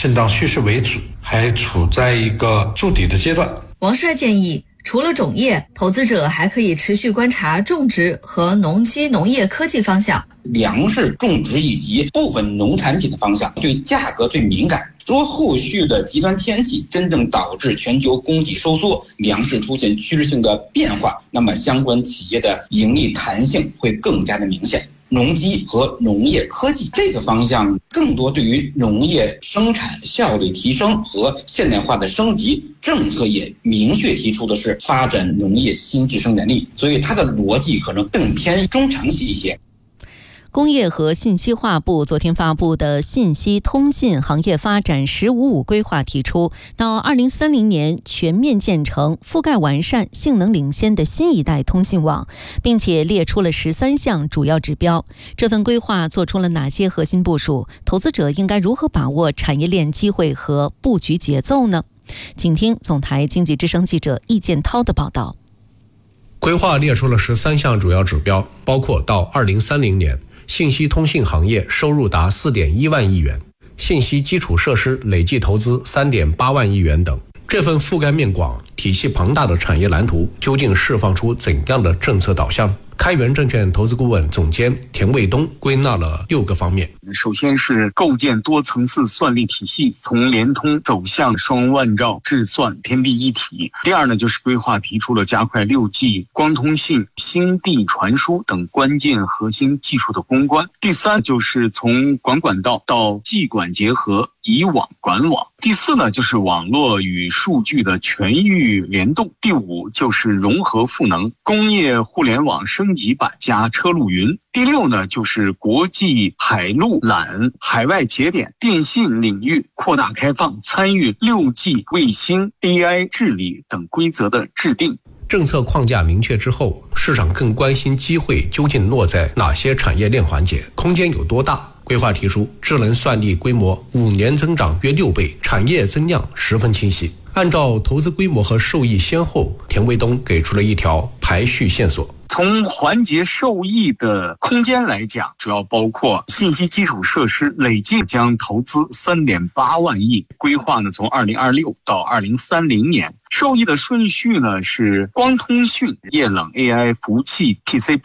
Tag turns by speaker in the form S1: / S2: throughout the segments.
S1: 震荡趋势为主，还处在一个筑底的阶段。
S2: 王帅建议，除了种业，投资者还可以持续观察种植和农机农业科技方向。
S3: 粮食种植以及部分农产品的方向对价格最敏感。如果后续的极端天气真正导致全球供给收缩，粮食出现趋势性的变化，那么相关企业的盈利弹性会更加的明显。农机和农业科技这个方向更多对于农业生产效率提升和现代化的升级，政策也明确提出的是发展农业新质生产力，所以它的逻辑可能更偏中长期一些。
S4: 工业和信息化部昨天发布的信息通信行业发展“15+5”规划提出，到2030年全面建成覆盖完善、性能领先的新一代通信网，并且列出了13项主要指标。这份规划做出了哪些核心部署？投资者应该如何把握产业链机会和布局节奏呢？请听总台经济之声记者易建涛的报道。
S5: 规划列出了13项主要指标，包括到2030年信息通信行业收入达4.1万亿元，信息基础设施累计投资3.8万亿元等。这份覆盖面广、体系庞大的产业蓝图究竟释放出怎样的政策导向？开源证券投资顾问总监田卫东归纳了6个方面。
S6: 首先是构建多层次算力体系，从联通走向双万兆智算天地一体。第二呢，就是规划提出了加快6G、光通信、星地传输等关键核心技术的攻关。第三就是从管道到技管结合，以网管网。第四呢，就是网络与数据的全域联动。第五就是融合赋能，工业互联网升级版加车路云。第六呢，就是国际海陆缆海外节点电信领域扩大开放，参与6G、卫星、AI 治理等规则的制定。
S5: 政策框架明确之后，市场更关心机会究竟落在哪些产业链环节，空间有多大。规划提出，智能算力规模5年增长约6倍，产业增量十分清晰。按照投资规模和受益先后，田卫东给出了一条排序线索。
S6: 从环节受益的空间来讲，主要包括信息基础设施累计将投资3.8万亿，规划呢从2026到2030年。受益的顺序呢是光通讯、液冷 AI 服务器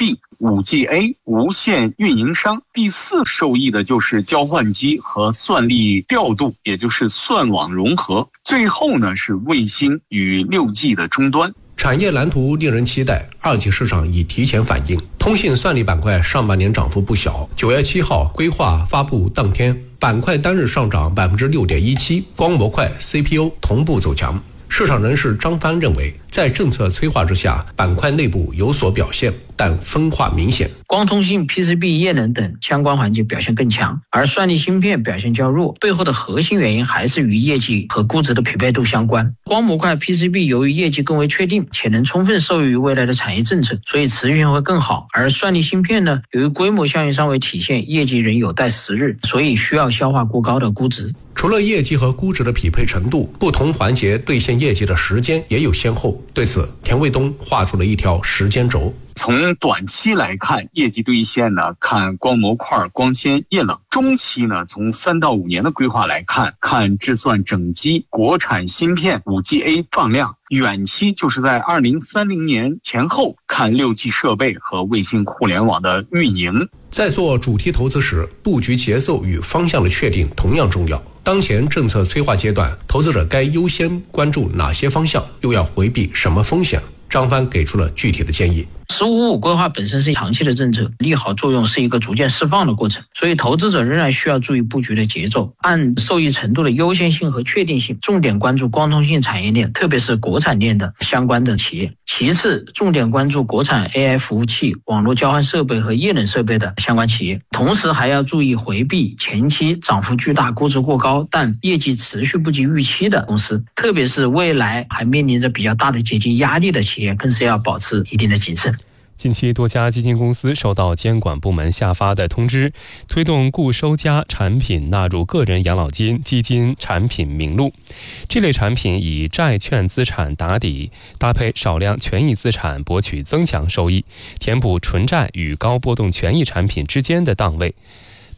S6: PCB、5G-A 无线运营商。第四受益的就是交换机和算力调度，也就是算网融合。最后呢是卫星与6G 的终端。
S5: 产业蓝图令人期待，二级市场已提前反应。通信算力板块上半年涨幅不小，9月7号规划发布当天，板块单日上涨6.17%，光模块 CPU 同步走强。市场人士张帆认为，在政策催化之下，板块内部有所表现，但分化明显。
S7: 光通信、PCB、液冷等相关环节表现更强，而算力芯片表现较弱，背后的核心原因还是与业绩和估值的匹配度相关。光模块 PCB 由于业绩更为确定，且能充分受益于未来的产业政策，所以持续性会更好。而算力芯片呢，由于规模效应尚未体现，业绩仍有待时日，所以需要消化过高的估值。
S5: 除了业绩和估值的匹配程度，不同环节兑现业绩的时间也有先后。对此，田卫东画出了一条时间轴。
S6: 从短期来看，业绩兑现呢，看光模块、光纤、液冷；中期呢，从3到5年的规划来看，看智算整机、国产芯片、5G-A 放量；远期就是在2030年前后，看6G 设备和卫星互联网的运营。
S5: 在做主题投资时，布局节奏与方向的确定同样重要。当前政策催化阶段，投资者该优先关注哪些方向，又要回避什么风险？张帆给出了具体的建议。
S7: 15+5规划本身是长期的政策，利好作用是一个逐渐释放的过程，所以投资者仍然需要注意布局的节奏，按受益程度的优先性和确定性，重点关注光通信产业链，特别是国产链的相关的企业。其次，重点关注国产 AI 服务器、网络交换设备和液冷设备的相关企业，同时还要注意回避前期涨幅巨大、估值过高但业绩持续不及预期的公司，特别是未来还面临着比较大的解禁压力的企业，更是要保持一定的谨慎。
S8: 近期多家基金公司收到监管部门下发的通知，推动固收加产品纳入个人养老金基金产品名录。这类产品以债券资产打底，搭配少量权益资产博取增强收益，填补纯债与高波动权益产品之间的档位。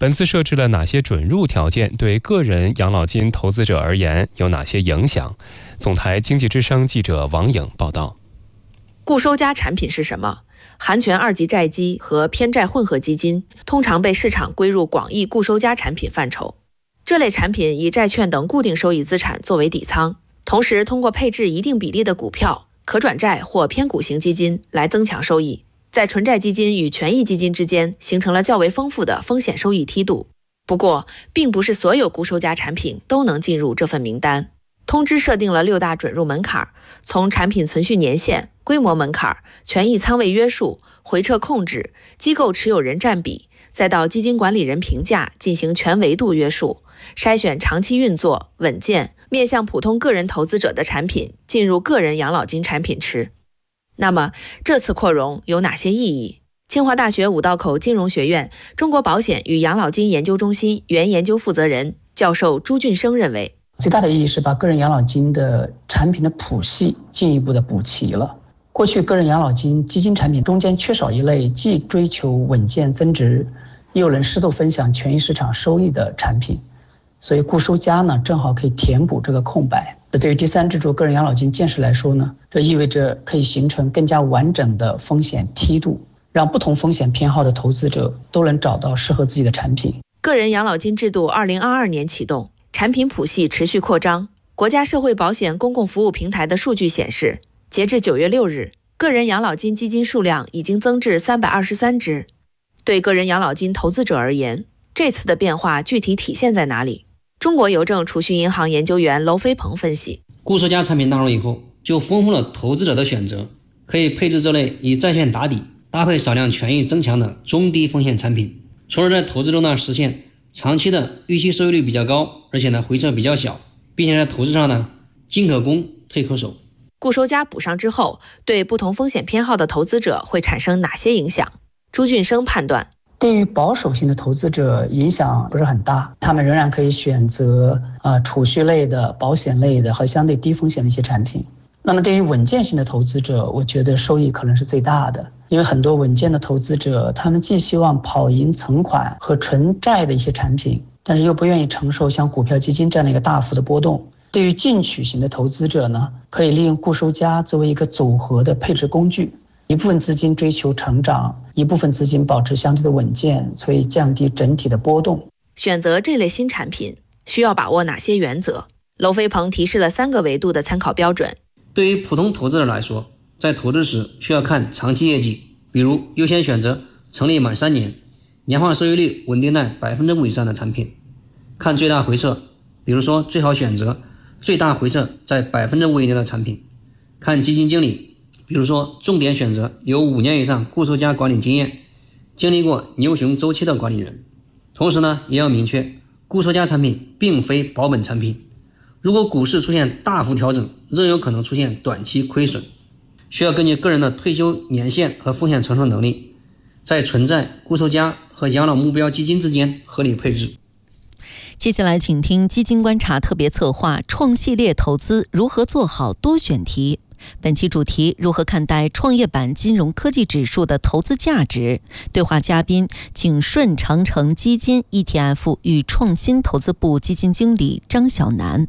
S8: 本次设置了哪些准入条件？对个人养老金投资者而言有哪些影响？总台经济之声记者王颖报道。
S9: 固收加产品是什么？含权二级债基和偏债混合基金通常被市场归入广义固收加产品范畴。这类产品以债券等固定收益资产作为底仓，同时通过配置一定比例的股票、可转债或偏股型基金来增强收益，在纯债基金与权益基金之间形成了较为丰富的风险收益梯度。不过，并不是所有固收加产品都能进入这份名单。通知设定了6大准入门槛，从产品存续年限、规模门槛、权益仓位约束、回撤控制、机构持有人占比，再到基金管理人评价进行全维度约束，筛选长期运作、稳健、面向普通个人投资者的产品进入个人养老金产品池。那么，这次扩容有哪些意义？清华大学五道口金融学院中国保险与养老金研究中心原研究负责人教授朱俊生认为，
S10: 最大的意义是把个人养老金的产品的谱系进一步的补齐了。过去个人养老金基金产品中间缺少一类既追求稳健增值，又能适度分享权益市场收益的产品，所以固收加呢正好可以填补这个空白。对于第三支柱个人养老金建设来说呢，这意味着可以形成更加完整的风险梯度，让不同风险偏好的投资者都能找到适合自己的产品。
S9: 个人养老金制度2022年启动，产品谱系持续扩张。国家社会保险公共服务平台的数据显示，截至9月6日，个人养老金基金数量已经增至323只。对个人养老金投资者而言，这次的变化具体体现在哪里？中国邮政储蓄银行研究员娄飞鹏分析，
S11: 固收加产品纳入以后，就丰富了投资者的选择，可以配置这类以债券打底、搭配少量权益增强的中低风险产品，从而在投资中呢实现长期的预期收益率比较高，而且呢回撤比较小，并且在投资上呢进可攻退可守。
S9: 固收加补上之后，对不同风险偏好的投资者会产生哪些影响？朱俊生判断，
S10: 对于保守型的投资者影响不是很大，他们仍然可以选择储蓄类的、保险类的和相对低风险的一些产品。那么对于稳健型的投资者，我觉得收益可能是最大的，因为很多稳健的投资者，他们既希望跑赢存款和纯债的一些产品，但是又不愿意承受像股票基金这样的一个大幅的波动。对于进取型的投资者呢，可以利用固收加作为一个组合的配置工具，一部分资金追求成长，一部分资金保持相对的稳健，所以降低整体的波动。
S9: 选择这类新产品需要把握哪些原则？娄飞鹏提示了3个维度的参考标准。
S11: 对于普通投资者来说，在投资时需要看长期业绩，比如优先选择成立满3年、年化收益率稳定在 5% 以上的产品。看最大回撤，比如说最好选择最大回撤在 5% 以内的产品。看基金经理，比如说重点选择有5年以上固收加管理经验、经历过牛熊周期的管理人。同时呢，也要明确固收加产品并非保本产品，如果股市出现大幅调整，仍有可能出现短期亏损，需要根据个人的退休年限和风险承受能力，在纯债、固收加和养老目标基金之间合理配置。
S4: 接下来请听基金观察特别策划创系列投资如何做好多选题。本期主题：如何看待创业板金融科技指数的投资价值？对话嘉宾：景顺长城基金 ETF 与创新投资部基金经理张晓楠。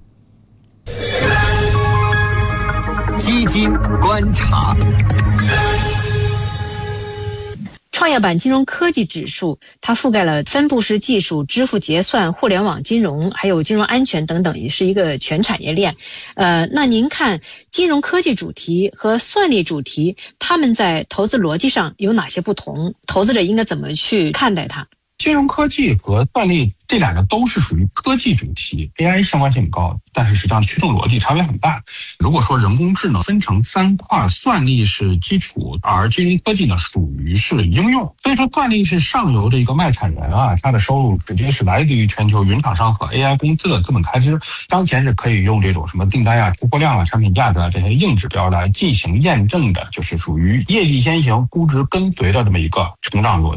S12: 基金观察。
S13: 创业板金融科技指数，它覆盖了分布式技术、支付结算、互联网金融，还有金融安全等等，也是一个全产业链。那您看金融科技主题和算力主题，他们在投资逻辑上有哪些不同？投资者应该怎么去看待它？
S14: 金融科技和算力这两个都是属于科技主题 ，AI 相关性高，但是实际上驱动逻辑差别很大。如果说人工智能分成3块，算力是基础，而金融科技呢属于是应用。所以说算力是上游的一个卖产人啊，它的收入直接是来自于全球云厂商和 AI 公司的资本开支，当前是可以用这种什么订单啊、出货量啊、产品价格啊这些硬指标来进行验证的，就是属于业绩先行、估值跟随的这么一个成长逻辑啊。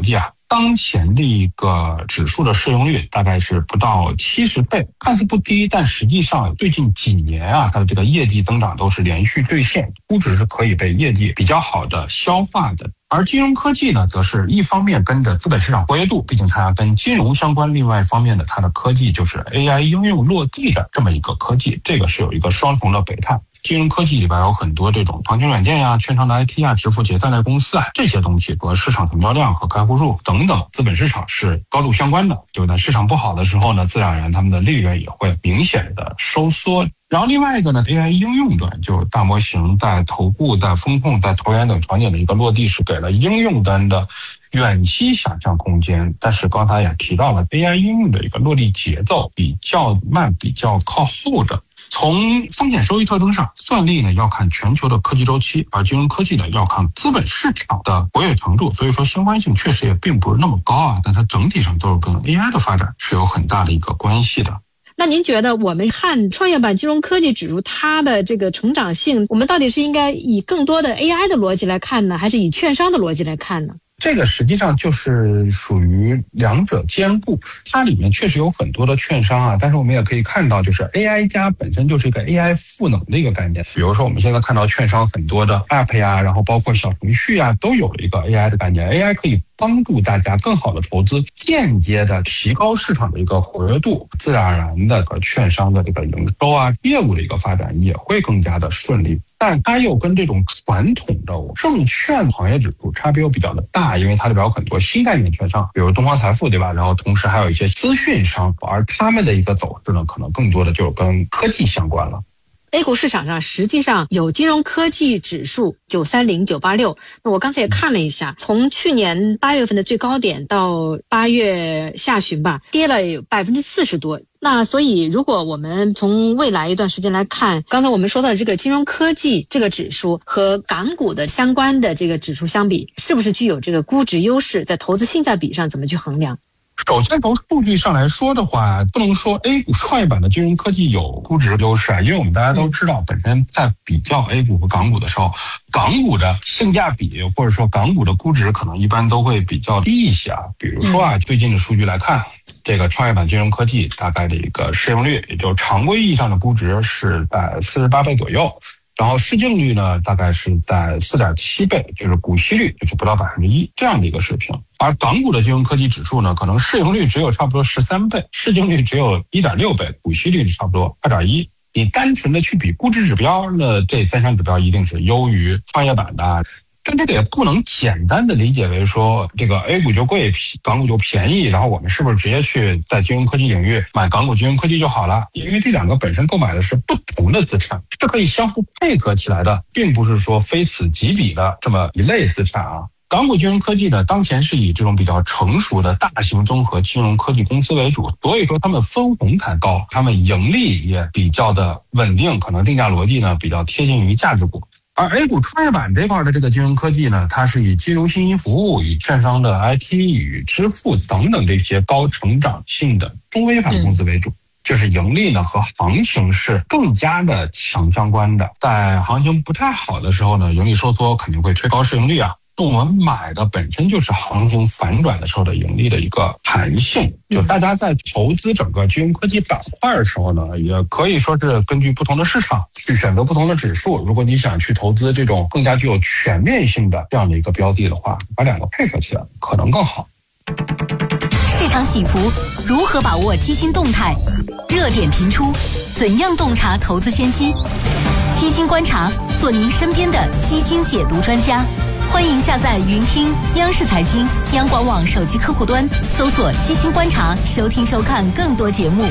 S14: 当前的一个指数的市盈率大概是不到70倍，看似不低，但实际上最近几年啊，它的这个业绩增长都是连续兑现，估值是可以被业绩比较好的消化的。而金融科技呢，则是一方面跟着资本市场活跃度，毕竟它跟金融相关，另外一方面呢，它的科技就是 AI 应用落地的这么一个科技，这个是有一个双重的北碳。金融科技里边有很多这种行情软件呀、券商的 IT 啊、支付结算类公司啊，这些东西和市场成交量和开户数等等资本市场是高度相关的。就在市场不好的时候呢，自然而然他们的利润也会明显的收缩。然后另外一个呢 ，AI 应用端就大模型在投顾、在风控、在投研等场景的一个落地，是给了应用端的远期想象空间。但是刚才也提到了 AI 应用的一个落地节奏比较慢、比较靠后的。从风险收益特征上，算力呢要看全球的科技周期，而金融科技呢要看资本市场的活跃程度，所以说相关性确实也并不是那么高啊，但它整体上都是跟 AI 的发展是有很大的一个关系的。
S13: 那您觉得我们看创业板金融科技指数它的这个成长性，我们到底是应该以更多的 AI 的逻辑来看呢，还是以券商的逻辑来看呢？
S14: 这个实际上就是属于两者兼顾，它里面确实有很多的券商啊，但是我们也可以看到，就是 AI 加本身就是一个 AI 赋能的一个概念。比如说我们现在看到券商很多的 App 呀，然后包括小程序啊，都有了一个 AI 的概念。AI 可以帮助大家更好的投资，间接的提高市场的一个活跃度，自然而然的券商的这个营收啊、业务的一个发展也会更加的顺利。但它又跟这种传统的证券行业指数差别又比较的大，因为它里边有很多新概念券商，比如东方财富，对吧？然后同时还有一些资讯商，而他们的一个走势呢，可能更多的就是跟科技相关了。
S13: A 股市场上实际上有金融科技指数930、986，那我刚才也看了一下，从去年8月份的最高点到8月下旬吧，跌了有40%多。那所以如果我们从未来一段时间来看，刚才我们说到的这个金融科技这个指数和港股的相关的这个指数相比，是不是具有这个估值优势，在投资性价比上怎么去衡量？
S14: 首先从数据上来说的话，不能说 A 股创业板的金融科技有估值优势啊，因为我们大家都知道，本身在比较 A 股和港股的时候，港股的性价比或者说港股的估值可能一般都会比较低一些啊。比如说啊，最近的数据来看，这个创业板金融科技大概的一个市盈率，也就是常规意义上的估值是在48倍左右。然后市净率呢，大概是在4.7倍，就是股息率就是不到1%这样的一个水平。而港股的金融科技指数呢，可能市盈率只有差不多13倍，市净率只有1.6倍，股息率差不多2.1。你单纯的去比估值指标呢，这3项指标一定是优于创业板的。但这个也不能简单的理解为说这个 A 股就贵，港股就便宜，然后我们是不是直接去在金融科技领域买港股金融科技就好了？因为这两个本身购买的是不同的资产，是可以相互配合起来的，并不是说非此即彼的这么一类资产啊。港股金融科技呢，当前是以这种比较成熟的大型综合金融科技公司为主，所以说他们分红才高，他们盈利也比较的稳定，可能定价逻辑呢比较贴近于价值股。而 A 股创业板这块的这个金融科技呢，它是以金融信息服务、以券商的 IT 与支付等等这些高成长性的中微盘公司为主，就是盈利呢和行情是更加的强相关的。在行情不太好的时候呢，盈利收缩肯定会推高市盈率啊。那我们买的本身就是行情反转的时候的盈利的一个弹性，就大家在投资整个金融科技板块的时候呢，也可以说是根据不同的市场去选择不同的指数。如果你想去投资这种更加具有全面性的这样的一个标的的话，把两个配合起来可能更好。
S15: 市场起伏，如何把握基金动态？热点频出，怎样洞察投资先机？基金观察，做您身边的基金解读专家。欢迎下载云听央视财经、央广网手机客户端，搜索基金观察，收听收看更多节目。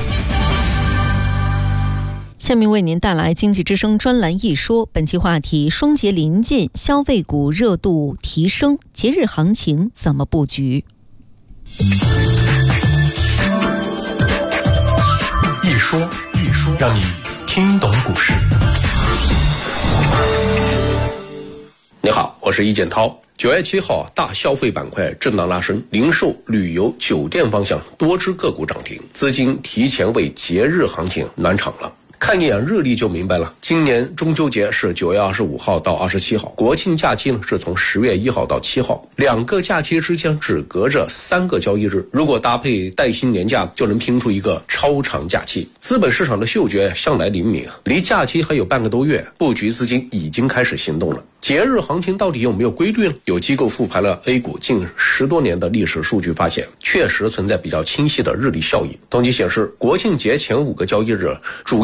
S4: 下面为您带来经济之声专栏一说，本期话题：双节临近，消费股热度提升，节日行情怎么布局？
S5: 一说，让你听懂股市。
S16: 你好，我是易建涛。9月7号，大消费板块震荡拉升，零售、旅游、酒店方向多只个股涨停，资金提前为节日行情暖场了。 看一眼日历就明白了，今年中秋节是9月25号到27号，国庆假期呢是从10月1号到7号，2个假期之间只隔着3个交易日，如果搭配带薪年假，就能拼出一个超长假期。资本市场的嗅觉向来灵敏，离假期还有半个多月，布局资金已经开始行动了。节日行情到底有没有规律呢？有机构复盘了 A 股近10多年的历史数据，发现确实存在比较清晰的日历效应。统计显示，国庆节前5个交易日主